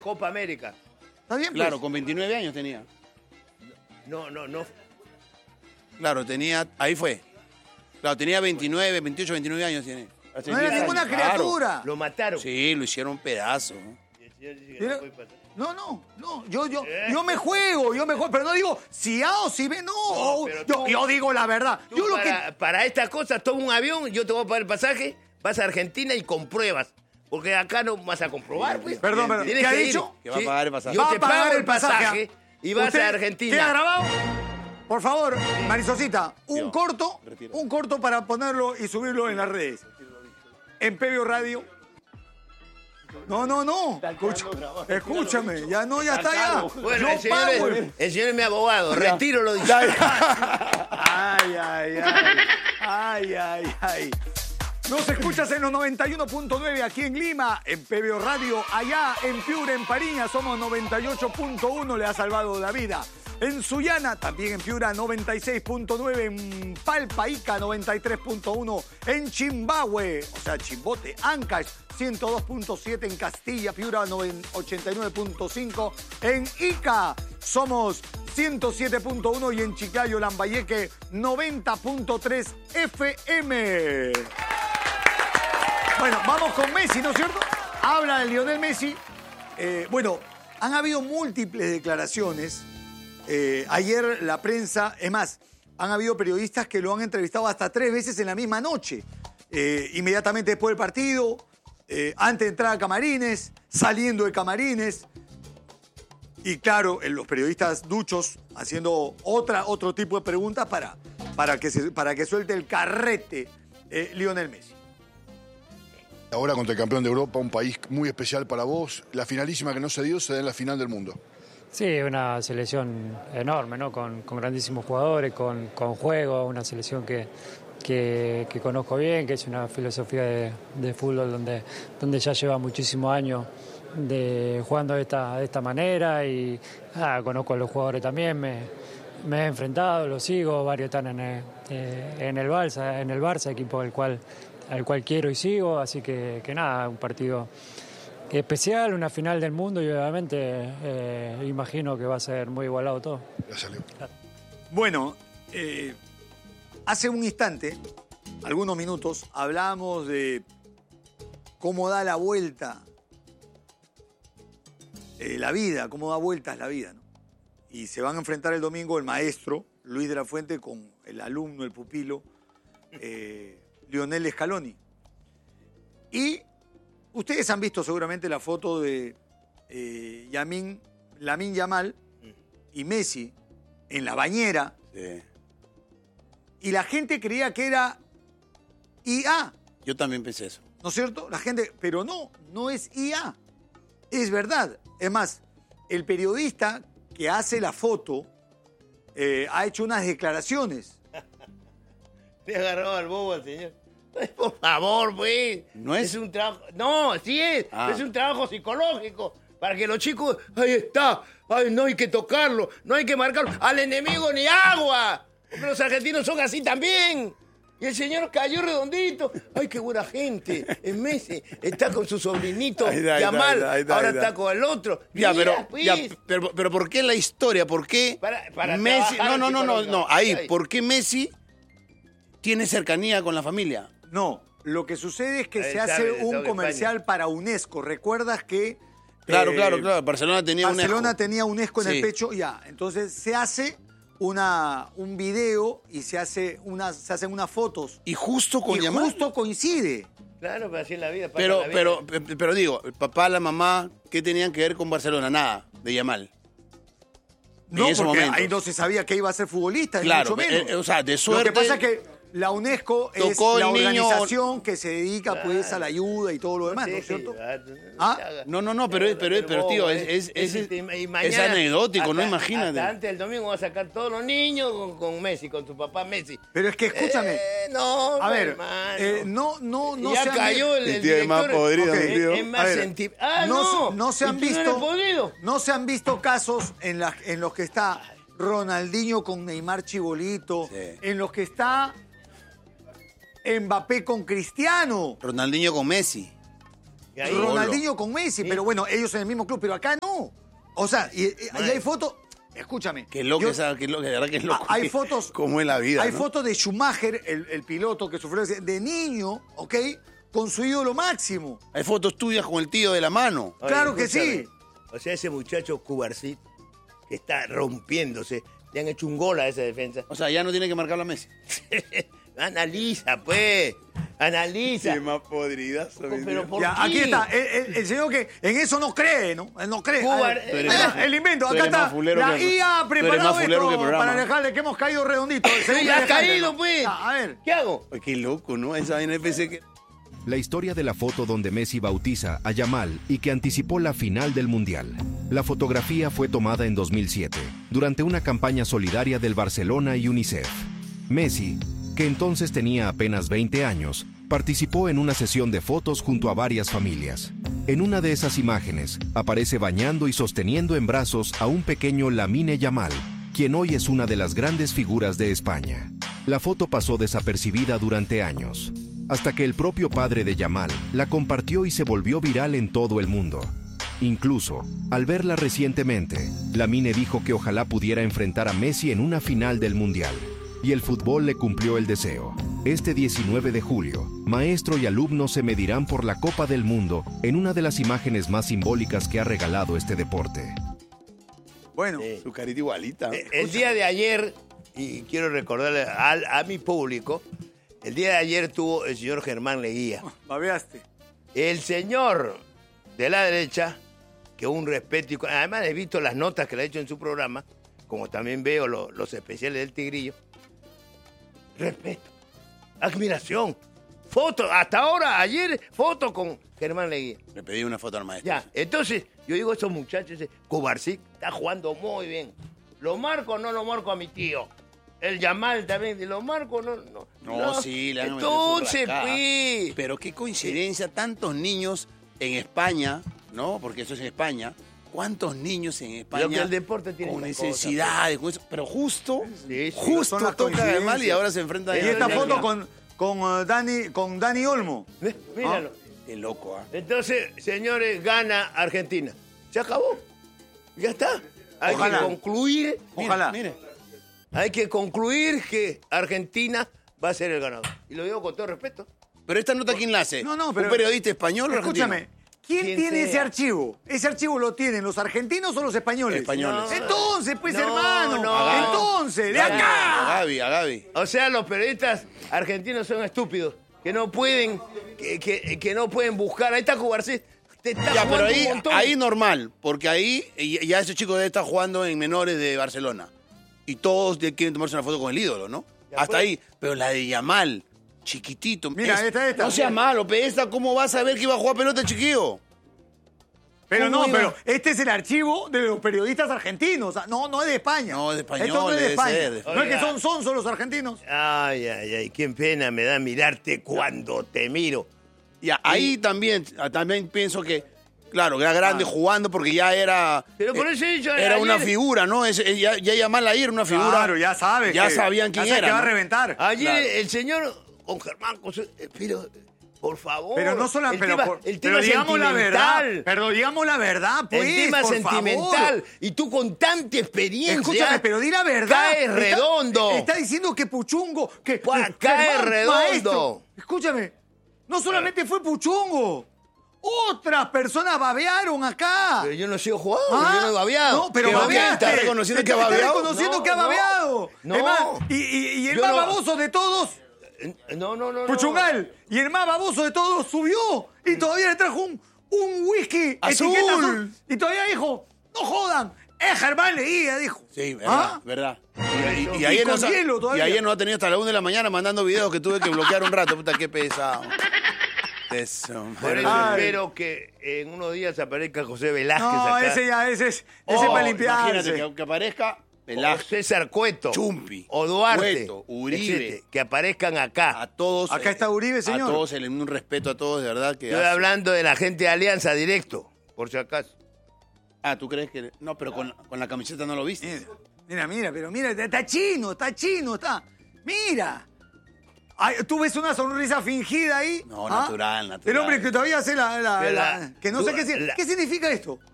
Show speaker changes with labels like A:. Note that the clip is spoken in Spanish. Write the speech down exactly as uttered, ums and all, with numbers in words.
A: Copa América.
B: ¿Está bien?
C: Claro,
B: Pues?
C: con veintinueve años tenía.
A: No, no, no.
C: Claro, tenía... Ahí fue. Claro, tenía veintinueve, veintiocho, veintinueve años tiene. Hace
B: No era
C: diez
B: ninguna
C: años.
B: criatura.
C: Claro.
A: Lo mataron.
C: Sí, lo hicieron pedazo.
A: Y el señor dice que
B: Mira,
A: no puede pasar.
B: No, no, no, yo, yo, yo me juego, yo me juego, pero no digo si A o si B, no,
A: No, pero
B: yo,
A: tú-
B: yo digo la verdad.
A: Tú
B: Yo lo
A: para,
B: que...
A: para estas cosas, toma un avión, yo te voy a pagar el pasaje, vas a Argentina y compruebas. Porque acá no vas a comprobar, pues.
B: Perdón, perdón,
A: Tienes
B: ¿qué ha
A: ir.
B: dicho?
C: Que va a pagar el pasaje.
A: Yo
B: Va
A: te
B: a pagar
A: pago
B: el
A: el pasaje,
B: pasaje.
A: y vas
B: ¿Usted
A: a Argentina.
B: ¿Queda grabado? Por favor, Marisosita, un
C: Yo,
B: corto,
C: retiro.
B: un corto para ponerlo y subirlo en las redes. En P B O Radio. No, no, no. Escucha- escúchame, ya no, ya está ya.
A: Bueno,
B: Yo
A: el señor,
B: pago
A: es,
B: el-
A: el señor es mi abogado, retiro lo dicho.
B: Ay, ay, ay. Ay, ay, ay. Nos escuchas en los noventa y uno punto nueve aquí en Lima, en P B O Radio, allá en Piura, en Pariña, somos noventa y ocho punto uno, le ha salvado la vida. En Sullana, también en Piura, noventa y seis punto nueve, en Palpa, Ica, noventa y tres punto uno, en Chimbahue, o sea, Chimbote, Ancash, ciento dos punto siete, en Castilla, Piura, ochenta y nueve punto cinco, en Ica, somos ciento siete punto uno y en Chiclayo, Lambayeque, noventa punto tres F M. Bueno, vamos con Messi, ¿no es cierto? Habla de Lionel Messi. Eh, bueno, han habido múltiples declaraciones. Eh, ayer la prensa, es más, han habido periodistas que lo han entrevistado hasta tres veces en la misma noche. Eh, inmediatamente después del partido, eh, antes de entrar a camarines, saliendo de camarines. Y claro, los periodistas duchos haciendo otra, otro tipo de preguntas para, para, que, se, para que suelte el carrete eh, Lionel Messi.
D: Ahora contra el campeón de Europa, un país muy especial para vos. La finalísima que no se dio se da en la final del mundo.
E: Sí, una selección enorme, ¿no? Con, con grandísimos jugadores, con, con juego, una selección que, que, que conozco bien, que es una filosofía de, de fútbol donde, donde ya lleva muchísimos años de, jugando de esta, de esta manera y ah, conozco a los jugadores también, me, me he enfrentado, los sigo, varios están en el, eh, en el Barça, en el Barça, equipo del cual, al cual quiero y sigo, así que, que nada, un partido especial, una final del mundo y obviamente eh, imagino que va a ser muy igualado todo.
D: Ya salió.
B: Bueno, eh, hace un instante, algunos minutos, hablábamos de cómo da la vuelta eh, la vida, cómo da vueltas la vida, ¿no? Y se van a enfrentar el domingo el maestro Luis de la Fuente con el alumno, el pupilo, eh, Lionel Scaloni. Y ustedes han visto seguramente la foto de eh, Yamin, Lamine Yamal y Messi en la bañera.
C: Sí.
B: Y la gente creía que era I A,
C: Yo también pensé eso.
B: ¿no es cierto? La gente, pero no, no es I A. Es verdad. Es más, el periodista que hace la foto eh, ha hecho unas declaraciones.
A: Le agarró al bobo al señor. Ay, por favor, pues.
C: ¿No es?
A: Es un trabajo. No, sí es.
C: Ah.
A: Es un trabajo psicológico. Para que los chicos. Ahí está. Ay, no hay que tocarlo. No hay que marcarlo. Al enemigo ni agua. Porque los argentinos son así también. Y el señor cayó redondito. Ay, qué buena gente. Es Messi. Está con su sobrinito.
C: Ahí está, ahí está,
A: Yamal.
C: ahí está, ahí está,
A: Ahora
C: ahí está.
A: está con el otro.
C: Ya,
A: Mira,
C: pero,
A: pues.
C: ya, pero, pero ¿por qué la historia? ¿Por qué
A: Para- para
C: Messi?
A: trabajar
C: No, no, no, no, no.
A: psicológico.
C: Ahí,
A: Ahí.
C: ¿por qué Messi tiene cercanía con la familia?
B: No, lo que sucede es que
A: Ahí
B: se
A: está,
B: hace
A: está
B: un
A: en
B: comercial
A: España.
B: para UNESCO. ¿Recuerdas que
C: Claro,
B: eh,
C: claro, claro. Barcelona tenía un
B: Barcelona
C: eco.
B: tenía UNESCO en
C: Sí.
B: el pecho? Ya, entonces se hace una, un video y se, hace unas, se hacen unas fotos.
C: Y justo con
B: y
C: Yamal.
B: justo coincide.
A: Claro, pero así es la vida. pasa
C: Pero,
A: la vida.
C: pero, pe- pero digo, el papá, la mamá, ¿qué tenían que ver con Barcelona? Nada, de Yamal.
B: No,
C: en ese
B: porque
C: momento.
B: ahí no se sabía que iba a ser futbolista, ni
C: Claro,
B: mucho menos.
C: eh, o sea, de suerte.
B: Lo que pasa es que la UNESCO es
C: Tocó
B: la
C: el niño-
B: organización que se dedica pues a la ayuda y todo lo demás, ¿no es
A: Sí,
B: cierto?
A: ah, no, no
B: Ah,
A: te hagas.
C: No, no, no, pero, pero, pero, tío, es, es, es,
A: este, y
C: es
A: mañana,
C: anecdótico, ¿no?
A: hasta-
C: Imagínate.
A: hasta antes del domingo va a sacar todos los niños con, con Messi, con tu papá Messi.
B: Pero es que escúchame.
A: Eh, no,
B: a
A: no,
B: ver,
A: hermano.
B: eh, no, no, no
A: ya
B: se han
A: cayó el,
D: El
A: el
D: tío es más
A: director.
D: podrido,
B: Ok.
D: mi tío.
A: Es, es más
B: A ver,
A: senti- Ah,
B: no,
A: no.
B: se- no se han
A: ¿Y tú no eres
B: visto
A: podrido?
B: no se han visto casos en, la- en los que está Ronaldinho con Neymar Chibolito,
C: Sí.
B: en los que está Mbappé con Cristiano.
C: Ronaldinho con Messi.
A: ahí,
B: Ronaldinho con Messi,
A: ¿sí?
B: pero bueno, ellos en el mismo club, pero acá no. O sea, y, y, y hay fotos, escúchame.
C: Qué loco,
B: yo-
C: esa, qué loco, de verdad que es loco.
B: Hay
C: que-
B: fotos.
C: Cómo es la vida,
B: Hay
C: ¿no?
B: fotos de Schumacher, el, el piloto que sufrió ese- de niño, ¿ok? Con su ídolo máximo.
C: Hay fotos tuyas con el tío de la mano.
A: Oye,
B: Claro que
A: escúchame,
B: sí.
A: O sea, ese muchacho Cubarsí que está rompiéndose, le han hecho un gol a esa defensa.
C: O sea, ya no tiene que marcar la Messi.
A: Analiza, pues. Analiza.
C: más podridazo.
A: Pero ¿por
B: Ya,
A: qué?
B: aquí está, el, el- el señor que en eso no cree, ¿no? Él no cree.
A: Cuba-
B: A ver,
A: Tú eres
B: ahí
C: más-
B: va, el invento,
C: tú
B: acá
C: eres más
B: está.
C: fulero
B: La
C: que-
B: I A ha
C: tú eres más
B: preparado
C: fulero que
B: esto
C: programa.
B: para dejarle que hemos caído redondito. El señor
A: Ya ha
B: Alejandro,
A: caído,
B: ¿no?
A: pues.
B: Ya, a ver.
A: ¿Qué hago?
C: Ay, qué loco, ¿no? Esa vaina pensé que...
F: La historia de la foto donde Messi bautiza a Yamal y que anticipó la final del Mundial. La fotografía fue tomada en dos mil siete, durante una campaña solidaria del Barcelona y UNICEF. Messi, que entonces tenía apenas veinte años, participó en una sesión de fotos junto a varias familias. En una de esas imágenes, aparece bañando y sosteniendo en brazos a un pequeño Lamine Yamal, quien hoy es una de las grandes figuras de España. La foto pasó desapercibida durante años, hasta que el propio padre de Yamal la compartió y se volvió viral en todo el mundo. Incluso, al verla recientemente, Lamine dijo que ojalá pudiera enfrentar a Messi en una final del Mundial. Y el fútbol le cumplió el deseo. Este diecinueve de julio, maestro y alumno se medirán por la Copa del Mundo en una de las imágenes más simbólicas que ha regalado este deporte.
B: Bueno,
A: Sí.
C: Su carita igualita.
A: Eh, El día de ayer, y quiero recordarle al- a, mi público, el día de ayer tuvo el señor Germán Leguía.
B: babeaste.
A: El señor de la derecha, que un respeto, y cu- además he visto las notas que le ha hecho en su programa, como también veo lo- los especiales del Tigrillo. Respeto, admiración, foto, hasta ahora, ayer, foto con Germán Leguía.
C: Le pedí una foto al maestro.
A: Ya, entonces, yo digo, esos muchachos, ese Cubarsí está jugando muy bien. ¿Lo marco o no lo marco a mi tío? El Yamal también, ¿lo marco o no? No,
C: No, sí, le han
A: Entonces,
C: metido su rascada.
A: pues.
C: Pero qué coincidencia, tantos niños en España, ¿no? Porque eso es en España. ¿Cuántos niños en España
A: Lo que el deporte tiene
C: con
A: esas cosas,
C: necesidades? con eso? Pero justo,
A: Sí, sí.
B: Son
C: justo
B: las
C: toca de mal y
B: coincidencias.
C: ahora se enfrenta a
B: Y esta
A: ya,
B: foto
A: ya.
B: con, con, uh, Dani, con Dani Olmo.
A: ¿Ves? Míralo.
C: Qué loco, ¿ah?
A: Entonces, señores, gana Argentina. Se acabó. Ya está. Hay
B: Ojalá.
A: que concluir.
B: Ojalá.
C: Mire,
A: Hay que concluir que Argentina va a ser el ganador. Y lo digo con todo respeto.
C: pero esta nota, ¿quién la hace?
B: No, no, pero-
C: ¿Un periodista español o argentino?
B: Escúchame, ¿quién
A: Quien
B: tiene
A: sea.
B: ese archivo? ¿Ese archivo lo tienen los argentinos o los españoles?
C: Españoles.
A: No.
B: Entonces, pues,
A: No,
B: hermano.
A: no.
B: Entonces, de
C: Gaby,
B: acá.
C: A Gaby, a Gaby.
A: O sea, los periodistas argentinos son estúpidos. Que no pueden, que, que- que no pueden buscar. Ahí está Cubarsí. Te está
C: Ya, pero
A: jugando
C: ahí,
A: un montón.
C: ahí normal, porque ahí y- ya ese chico debe estar jugando en menores de Barcelona. Y todos de- quieren tomarse una foto con el ídolo, ¿no?
A: Ya
C: Hasta
A: fue.
C: ahí. Pero la de Yamal, chiquitito.
B: Mira,
C: es-
B: esta, esta.
C: No sea malo, pero esta, ¿cómo vas a ver que iba a jugar pelota el chiquillo?
B: Pero
C: ¿Cómo
B: no,
C: iba?
B: pero este es el archivo de los periodistas argentinos. O sea, no, no es de España.
C: No, es de español,
B: Esto no es de
C: debe
B: España.
C: ser de-
B: No es que
A: Oiga.
B: son sonsos los argentinos.
A: Ay, ay, ay. Qué pena me da mirarte cuando te miro.
C: Ya, ahí también, ah, también pienso que, claro, era grande jugando porque ya era.
A: Ah. Pero por eso he dicho
C: Era
A: ayer-
C: una figura, ¿no? Es- es- ya, ya Yamal ahí era una figura.
B: Claro, ya sabes.
C: Ya
B: que-
C: sabían quién
B: ya sabes
C: era.
B: que va a
C: ¿no?
B: reventar.
A: Ayer
C: Claro.
A: el señor con Germán, con su- eh, pero por favor.
B: Pero no solo,
A: el
B: pero,
A: tema,
B: por-
A: el
B: pero
A: tema
B: digamos la
A: sentimental.
B: verdad. Pero digamos la verdad, pues.
A: el tema
B: por
A: sentimental.
B: favor.
A: Y tú con tanta experiencia.
B: Escúchame, pero di la verdad.
A: Cae
B: Está-
A: redondo.
B: Está, diciendo que Puchungo, que,
A: Buah,
B: que
A: cae
B: Germán,
A: redondo.
B: maestro, escúchame, no solamente fue Puchungo, otras personas babearon acá.
A: Pero yo no sigo jugando,
B: Ah,
A: yo no he babeado.
B: No, pero
A: ¿Qué va-
B: babeaste.
C: ¿Está reconociendo que ha
B: Está
C: babeado?
B: reconociendo
A: No,
B: que ha
A: no.
B: babeado.
A: No.
B: Es más, y, y- y el
A: Yo
B: más
A: no.
B: baboso de todos,
A: No, no, no. no.
B: Puchungal, y el más baboso de todos subió y todavía le trajo un, un whisky
C: Azul.
B: etiqueta azul. Y todavía dijo, no jodan, es Germán Leguía, dijo.
C: Sí, verdad,
B: ¿Ah?
C: verdad. Y, y- y
B: Y
C: ayer
B: con
C: nos ha-
B: hielo todavía.
C: y ayer nos ha tenido hasta la una de la mañana mandando videos que tuve que bloquear un rato. Puta, qué pesado. Eso,
A: Por eso
B: Ay.
A: espero que en unos días aparezca José Velázquez
B: No,
A: acá.
B: ese ya, ese es, ese
C: Oh,
B: es para limpiarse.
C: Imagínate que, que aparezca
A: O
C: Velázquez,
A: César Cueto.
C: Chumpi,
A: O Duarte.
C: Cueto, Uribe.
A: etcétera, que aparezcan acá.
C: a todos.
B: Acá está Uribe, señor.
C: A todos, el- un respeto a todos, de verdad. que
A: Estoy
C: hace-
A: hablando de la gente de Alianza directo, por si acaso.
C: Ah, ¿tú crees que.? No, pero con, con la camiseta no lo viste.
B: Mira, mira, mira, pero mira, está chino, está chino, está. Mira. Ay, ¿tú ves una sonrisa fingida ahí?
C: No,
B: ¿Ah?
C: natural, natural.
B: El hombre que todavía hace la... la-
A: Pero
B: la-
A: la-
B: que no sé
A: tú-
B: qué, si-
A: la-
B: ¿qué significa esto?